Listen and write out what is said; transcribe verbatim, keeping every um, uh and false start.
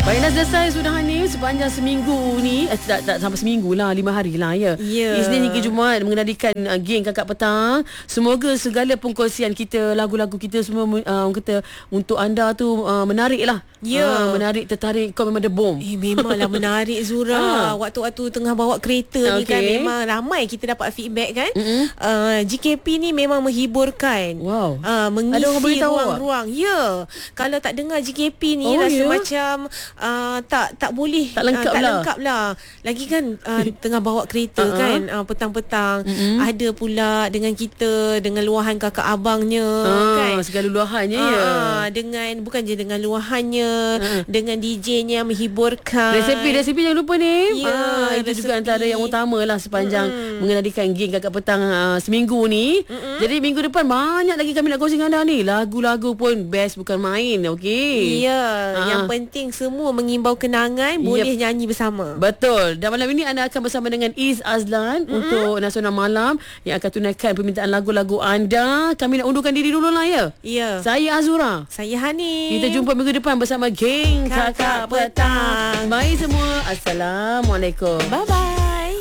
Baiklah, selesai sudah Hanif sepanjang seminggu ni. Eh, tak, tak sampai seminggu lah, lima hari lah ya. Ya. Isnin hingga Jumaat mengenadikan uh, geng Kakak Petang. Semoga segala pengkongsian kita, lagu-lagu kita semua uh, kata untuk anda tu uh, menarik lah. Ya. Uh, menarik, tertarik. Kau memang ada bom. Eh memanglah menarik Zura. Ah. Waktu-waktu tengah bawa kereta ni Okey. kan memang ramai kita dapat feedback kan. Mm-mm. uh, G K P ni memang menghiburkan. Wow. uh, Mengisi Ada orang beritahu ruang-ruang. Ya. Kalau tak dengar G K P ni Oh, rasa ya? macam uh, tak tak boleh, Tak lengkap uh, tak lah. lengkap lah. Lagi kan uh, tengah bawa kereta Uh-uh. kan, uh, petang-petang. Mm-mm. Ada pula dengan kita, dengan luahan kakak abangnya Ah, kan. segala luahannya Ah, ya. ah, dengan bukan je dengan luahannya, Uh-uh. dengan D J-nya yang menghiburkan. Resepi-resepi jangan lupa ni. Ya, ah, itu resepi. juga antara yang utama lah sepanjang Mm-mm. mengenadikan geng Kakak Petang uh, seminggu ni. Mm-mm. Jadi minggu depan banyak lagi kami nak kongsi dengan anda ni. Lagu-lagu pun best bukan main. Okey. Ya, Ah. yang penting semua mengimbau kenangan, boleh nyanyi bersama. Betul. Dan malam ini anda akan bersama dengan Iz Azlan mm-hmm. untuk Nasional Malam yang akan tunaikan permintaan lagu-lagu anda. Kami nak undurkan diri dulu lah ya. Ya. Saya Azura. Saya Hani. Kita jumpa minggu depan bersama geng Kakak Kakak Petang. Petang. Bye semua. Assalamualaikum. Bye-bye.